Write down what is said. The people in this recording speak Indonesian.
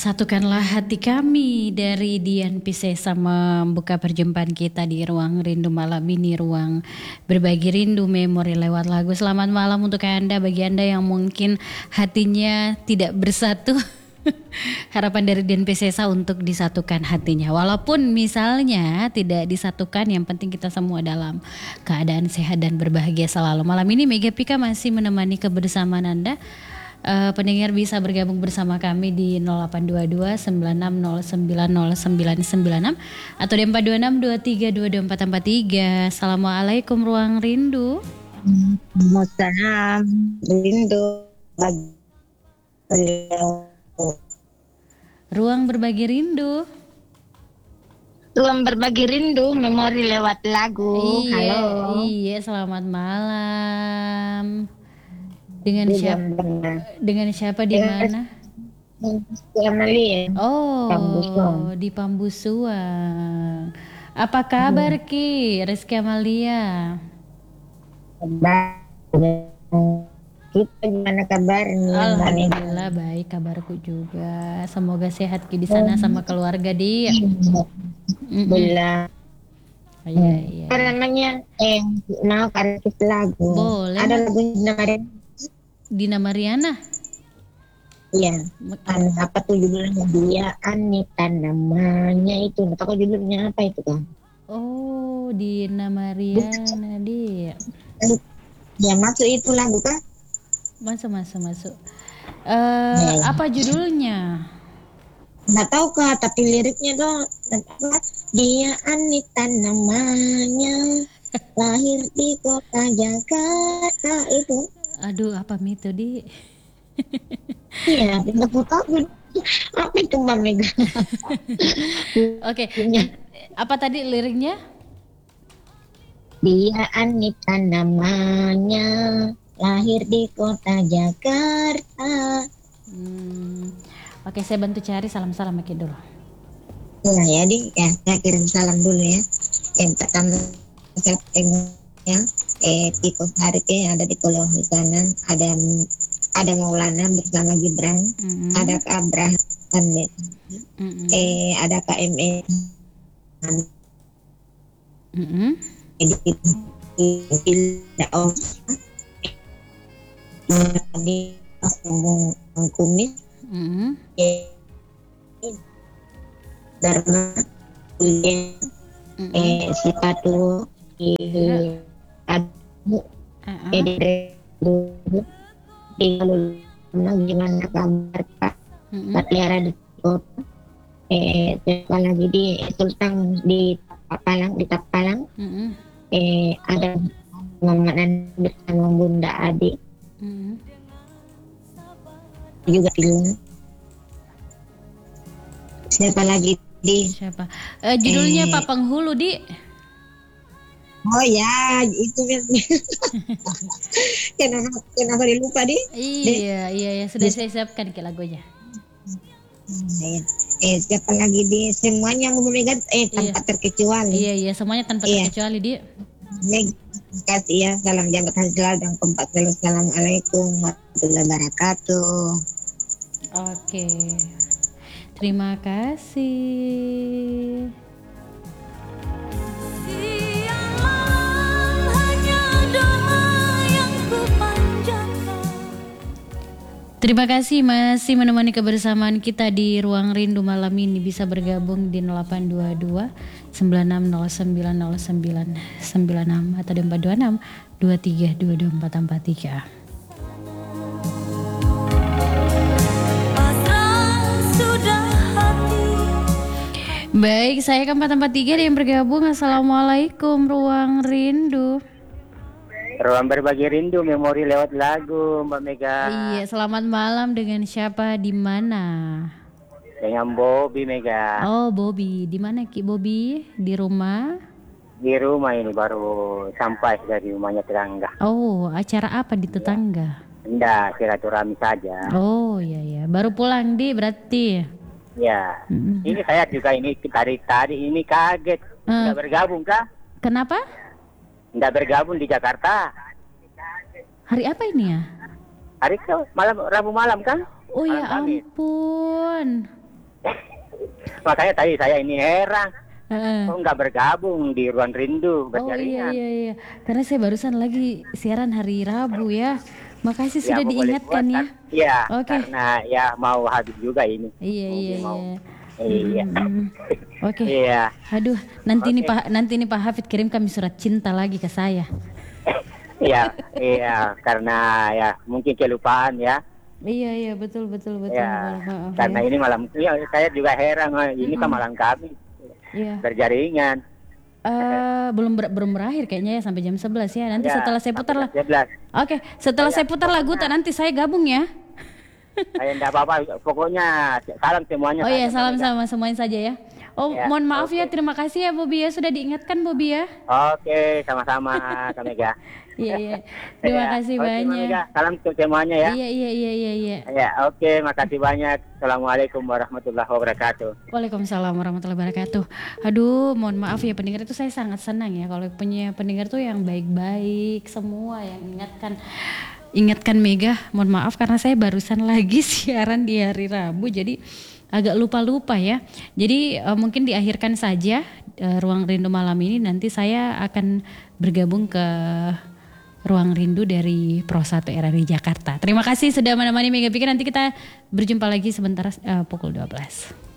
Satukanlah hati kami dari Dian Piscesa membuka perjumpaan kita di ruang rindu malam ini, ruang berbagi rindu memori lewat lagu. Selamat malam untuk Anda, bagi Anda yang mungkin hatinya tidak bersatu. Harapan dari Dian Piscesa untuk disatukan hatinya. Walaupun misalnya tidak disatukan, yang penting kita semua dalam keadaan sehat dan berbahagia selalu. Malam ini Mega Pika masih menemani kebersamaan Anda. Pendengar bisa bergabung bersama kami di 0822 96090996 atau di 426 2322 Assalamualaikum ruang rindu. Salam rindu Ruang berbagi rindu. Ruang berbagi rindu memori lewat lagu. Halo. Iya, selamat malam. Dengan siapa? Dengan siapa di mana? Di Amalia. Oh, Pambusuang. di Pambusuang. Apa kabar Ki? Rizky Amalia. Kita gimana kabarnya? Alhamdulillah baik, kabarku juga. Semoga sehat Ki di sana sama keluarga di. Alhamdulillah. Iya. Apa namanya? Mau karikis lagu. Boleh. Ada lagu Dina Mariana. Iya. Apa tuh judulnya? Dia Anita namanya itu. Nggak tahu judulnya apa itu kan? Oh, Dina Mariana dia. Ya masuk itu lagu kan? Masuk. Apa judulnya? Nggak tahu Kak, tapi liriknya tuh dia Anita namanya, lahir di kota Jakarta itu. Aduh, apa itu di? Iya, nggak tahu apa itu Mbak Mega. Oke. Apa tadi liriknya? Dia Anita namanya, lahir di kota Jakarta. Oke, saya bantu cari salam-salam Maki dulu. Ya, saya kirim salam dulu ya. Yang pertama saya tengoknya Tiko Harike yang ada di Pulau sana, ada Maulana bersama Gibran, ada Kak Abraham, ada Kak ME, di Kumis, Dharma, Sipatu, gimana kabar Pak? Pelihara di kota. Siapa lagi di Sultan di Tapalang. Ada Mamanan bersama Bunda Adi. Juga film. Siapa lagi di? Siapa? Judulnya Pak Penghulu di. Oh ya, itu kenapa dilupa di? Iya, sudah saya siapkan ke lagunya. Siapa lagi di? Semuanya tanpa terkecuali. Iya, semuanya tanpa terkecuali di. Terima kasih ya, salam jabat halal dan kompak selalu. Assalamualaikum warahmatullahi wabarakatuh. Oke, terima kasih. Terima kasih masih menemani kebersamaan kita di Ruang Rindu malam ini. Bisa bergabung di 0822 96090996 atau di 426 23224443. Baik, saya ke 443 yang bergabung. Assalamualaikum Ruang Rindu. Ruang berbagi rindu memori lewat lagu Mbak Mega. Iya, selamat malam. Dengan siapa di mana? Dengan Bobby Mega. Oh, Bobby. Di mana Ki Bobby? Di rumah? Di rumah ini baru sampai dari rumahnya tetangga. Oh, acara apa di tetangga? Enggak, silaturahmi saja. Oh, iya. Baru pulang di berarti. Ya. Ini saya juga ini tadi ini kaget. Enggak bergabung kah? Kenapa? Enggak bergabung di Jakarta. Hari apa ini ya? Hari Rabu malam kan? Oh ya ampun. Makanya tadi saya ini heran. Heeh. Kok nggak bergabung di Ruang Rindu Oh berjaringan? iya. Karena saya barusan lagi siaran hari Rabu ya. Makasih sudah boleh diingatkan buat, ya. Iya, Oke. karena ya mau habis juga ini. Iya. Mau. Iya. Oke. Iya. Aduh, nanti nih Pak Hafid kirim kami surat cinta lagi ke saya. Iya, karena ya mungkin kelupaan ya. Iya, betul. Ya, Maaf karena ya. ini malam, ya saya juga heran, ini kan malam kami Iya. berjaringan. Belum berakhir kayaknya ya sampai jam 11 ya. Nanti Ya, setelah saya putar lah. 11. Oke, setelah saya putar lagu nanti saya gabung ya. Saya enggak apa-apa, pokoknya salam semuanya. Oh iya, saja, salam Mega. sama semuanya saja ya. Oh, Ya, mohon maaf ya, oke. terima kasih ya Bobi ya sudah diingatkan Bobi ya. Oke, sama-sama Kak Mega. Iya. Terima Ya, kasih oke, Kak banyak. Mega. Salam untuk semuanya ya. Iya. Ya, oke, makasih banyak. Assalamualaikum warahmatullahi wabarakatuh. Waalaikumsalam warahmatullahi wabarakatuh. Aduh, mohon maaf ya pendengar itu saya sangat senang ya kalau punya pendengar tuh yang baik-baik semua yang ingatkan Mega. Mohon maaf karena saya barusan lagi siaran di hari Rabu jadi agak lupa ya. Jadi mungkin diakhirkan saja Ruang Rindu malam ini, nanti saya akan bergabung ke Ruang Rindu dari Pro 1 RRI Jakarta. Terima kasih sudah menemani Mega Pikir. Nanti kita berjumpa lagi sebentar pukul 12.